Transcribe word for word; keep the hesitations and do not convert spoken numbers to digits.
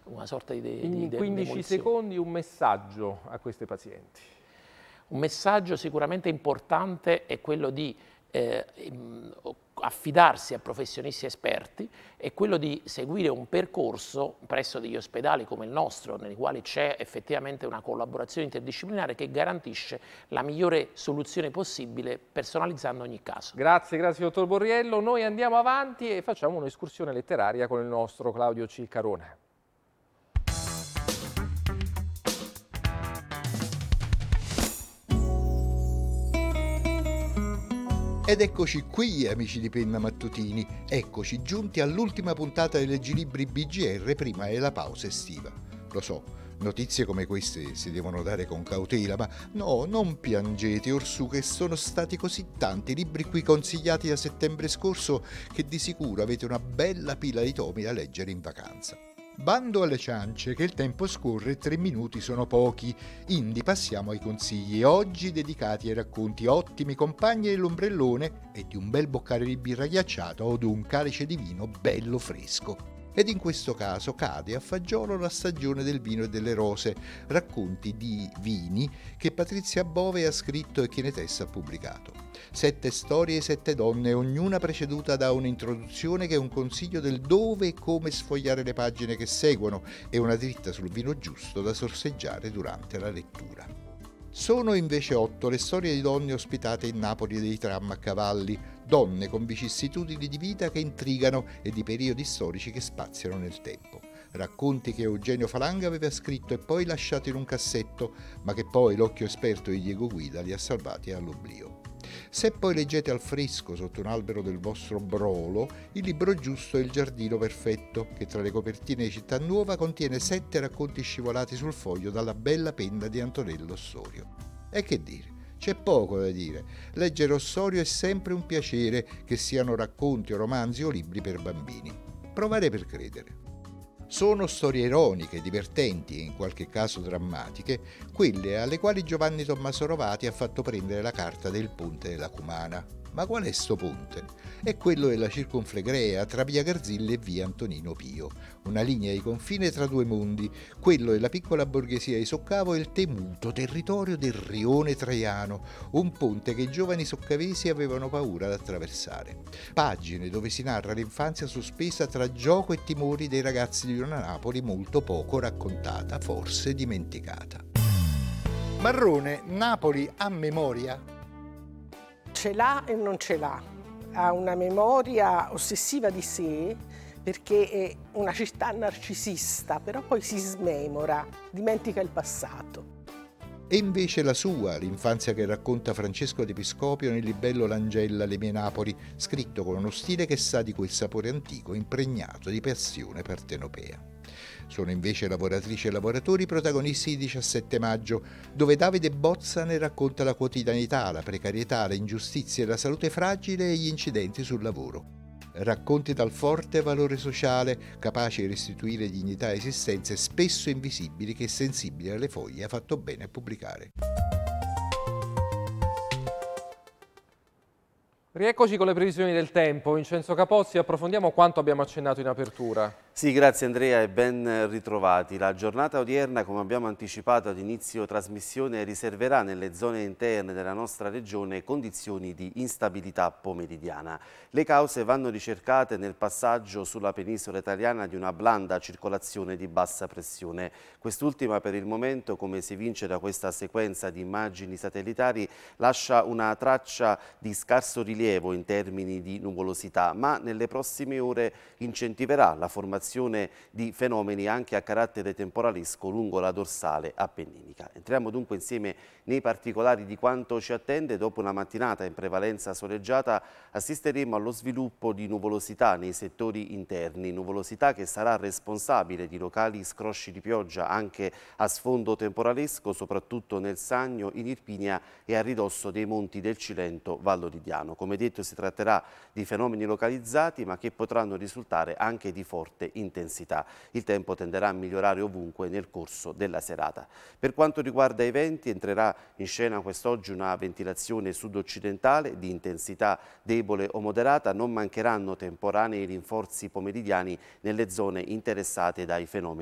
una sorta di, de, In di quindici demolizione. secondi un messaggio a queste pazienti. Un messaggio sicuramente importante è quello di eh, affidarsi a professionisti esperti e quello di seguire un percorso presso degli ospedali come il nostro, nei quali c'è effettivamente una collaborazione interdisciplinare che garantisce la migliore soluzione possibile personalizzando ogni caso. Grazie, grazie dottor Borriello. Noi andiamo avanti e facciamo un'escursione letteraria con il nostro Claudio Ciccarone. Ed eccoci qui, amici di Penna Mattutini, eccoci giunti all'ultima puntata dei Leggilibri B G R prima della pausa estiva. Lo so, notizie come queste si devono dare con cautela, ma no, non piangete orsù, che sono stati così tanti i libri qui consigliati da settembre scorso che di sicuro avete una bella pila di tomi da leggere in vacanza. Bando alle ciance, che il tempo scorre e tre minuti sono pochi, indi passiamo ai consigli, oggi dedicati ai racconti Ottimi compagni dell'ombrellone e di un bel boccale di birra ghiacciata o di un calice di vino bello fresco. Ed in questo caso cade a fagiolo la stagione del vino e delle rose, racconti di vini che Patrizia Bove ha scritto e Chienetessa ha pubblicato. Sette storie e sette donne, ognuna preceduta da un'introduzione che è un consiglio del dove e come sfogliare le pagine che seguono e una dritta sul vino giusto da sorseggiare durante la lettura. Sono invece otto le storie di donne ospitate in Napoli dei tram a cavalli, donne con vicissitudini di vita che intrigano e di periodi storici che spaziano nel tempo. Racconti che Eugenio Falanga aveva scritto e poi lasciato in un cassetto, ma che poi l'occhio esperto di Diego Guida li ha salvati all'oblio. Se poi leggete al fresco sotto un albero del vostro brolo, il libro giusto è Il giardino perfetto, che tra le copertine di Città Nuova contiene sette racconti scivolati sul foglio dalla bella penna di Antonello Ossorio. E che dire? C'è poco da dire. Leggere Ossorio è sempre un piacere, che siano racconti o romanzi o libri per bambini. Provare per credere. Sono storie ironiche, divertenti e in qualche caso drammatiche, quelle alle quali Giovanni Tommaso Rovati ha fatto prendere la carta del ponte della Cumana. Ma qual è sto ponte? È quello della circonflegrea tra via Garzille e via Antonino Pio, una linea di confine tra due mondi, quello della piccola borghesia di Soccavo e il temuto territorio del Rione Traiano, un ponte che i giovani soccavesi avevano paura di attraversare. Pagine dove si narra l'infanzia sospesa tra gioco e timori dei ragazzi di una Napoli molto poco raccontata, forse dimenticata. Marrone, Napoli a memoria? Ce l'ha e non ce l'ha, ha una memoria ossessiva di sé perché è una città narcisista, però poi si smemora, dimentica il passato. E invece la sua, l'infanzia che racconta Francesco De Piscopio nel libello L'Angella, le mie Napoli, scritto con uno stile che sa di quel sapore antico impregnato di passione partenopea. Sono invece lavoratrici e lavoratori protagonisti di diciassette maggio, dove Davide Bozza ne racconta la quotidianità, la precarietà, le ingiustizie, la salute fragile e gli incidenti sul lavoro. Racconti dal forte valore sociale, capaci di restituire dignità a esistenze spesso invisibili che Sensibile alle Foglie ha fatto bene a pubblicare. Rieccoci con le previsioni del tempo. Vincenzo Capozzi, approfondiamo quanto abbiamo accennato in apertura. Sì, grazie Andrea e ben ritrovati. La giornata odierna, come abbiamo anticipato ad inizio trasmissione, riserverà nelle zone interne della nostra regione condizioni di instabilità pomeridiana. Le cause vanno ricercate nel passaggio sulla penisola italiana di una blanda circolazione di bassa pressione. Quest'ultima per il momento, come si evince da questa sequenza di immagini satellitari, lascia una traccia di scarso rilievo in termini di nuvolosità, ma nelle prossime ore incentiverà la formazione di fenomeni anche a carattere temporalesco lungo la dorsale appenninica. Entriamo dunque insieme nei particolari di quanto ci attende. Dopo una mattinata in prevalenza soleggiata assisteremo allo sviluppo di nuvolosità nei settori interni, nuvolosità che sarà responsabile di locali scrosci di pioggia anche a sfondo temporalesco, soprattutto nel Sannio, in Irpinia e a ridosso dei monti del Cilento Valloridiano. Come detto, si tratterà di fenomeni localizzati ma che potranno risultare anche di forte intensità. Il tempo tenderà a migliorare ovunque nel corso della serata. Per quanto riguarda i venti, entrerà in scena quest'oggi una ventilazione sud-occidentale di intensità debole o moderata. Non mancheranno temporanei rinforzi pomeridiani nelle zone interessate dai fenomeni